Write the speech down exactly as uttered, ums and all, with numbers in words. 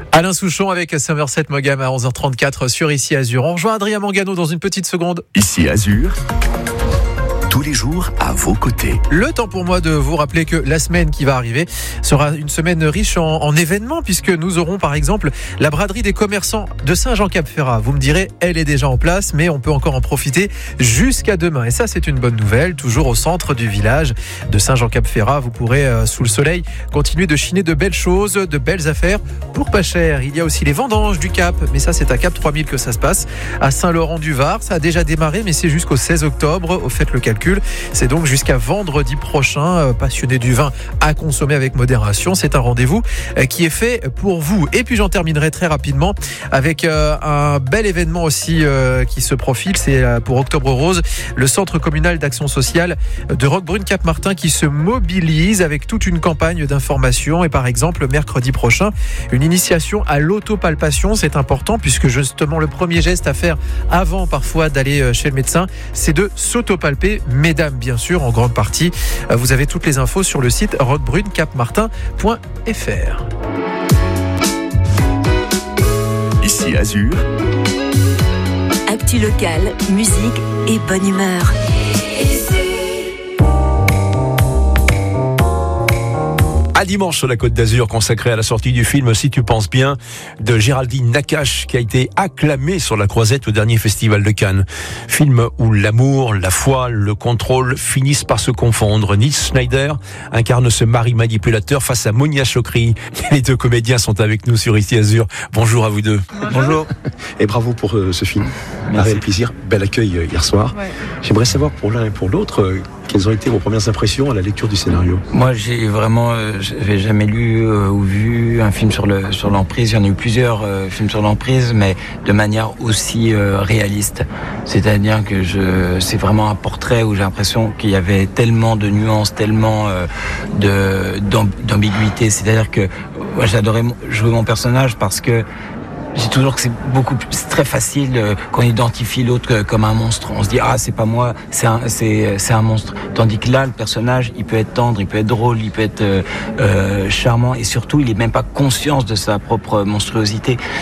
Alain Souchon avec Somerset Maugham à onze heures trente-quatre sur Ici Azur. On rejoint Adrien Mangano dans une petite seconde. Ici Azur, tous les jours à vos côtés. Le temps pour moi de vous rappeler que la semaine qui va arriver sera une semaine riche en, en événements, puisque nous aurons par exemple la braderie des commerçants de Saint-Jean-Cap-Ferrat. Vous me direz, elle est déjà en place, mais on peut encore en profiter jusqu'à demain. Et ça, c'est une bonne nouvelle. Toujours au centre du village de Saint-Jean-Cap-Ferrat, vous pourrez, euh, sous le soleil, continuer de chiner de belles choses, de belles affaires pour pas cher. Il y a aussi les vendanges du Cap, mais ça, c'est à Cap trois mille que ça se passe. À Saint-Laurent-du-Var, ça a déjà démarré, mais c'est jusqu'au seize octobre. Au fait, le calcul. C'est donc jusqu'à vendredi prochain. Passionné du vin à consommer avec modération, c'est un rendez-vous qui est fait pour vous. Et puis j'en terminerai très rapidement avec un bel événement aussi qui se profile. C'est pour Octobre Rose, le centre communal d'action sociale de Roquebrune-Cap-Martin qui se mobilise avec toute une campagne d'information. Et par exemple, mercredi prochain, une initiation à l'autopalpation. C'est important puisque justement le premier geste à faire avant parfois d'aller chez le médecin, c'est de s'autopalper. Mesdames, bien sûr, en grande partie. Vous avez toutes les infos sur le site roquebrune cap martin point f r. Ici Azur, actu local, musique et bonne humeur. À dimanche sur la Côte d'Azur, consacré à la sortie du film Si tu penses bien de Géraldine Nakache, qui a été acclamé sur la Croisette au dernier festival de Cannes. Film où l'amour, la foi, le contrôle finissent par se confondre. Nils Schneider incarne ce mari manipulateur face à Monia Chokri. Les deux comédiens sont avec nous sur Ici Azur. Bonjour à vous deux. Bonjour. Bonjour. Et bravo pour euh, ce film. Un réel plaisir. Bel accueil euh, hier soir. Ouais. J'aimerais savoir pour l'un et pour l'autre, euh, quelles ont été vos premières impressions à la lecture du scénario? Moi, j'ai vraiment, euh, j'avais jamais lu euh, ou vu un film sur le sur l'emprise. Il y en a eu plusieurs euh, films sur l'emprise, mais de manière aussi euh, réaliste. C'est-à-dire que je, c'est vraiment un portrait où j'ai l'impression qu'il y avait tellement de nuances, tellement euh, de d'ambiguïté. C'est-à-dire que moi, j'adorais jouer mon personnage parce que j'ai toujours que c'est beaucoup, c'est très facile euh, qu'on identifie l'autre comme un monstre. On se dit ah c'est pas moi, c'est un c'est c'est un monstre. Tandis que là le personnage il peut être tendre, il peut être drôle, il peut être euh, euh, charmant et surtout il est même pas conscient de sa propre monstruosité.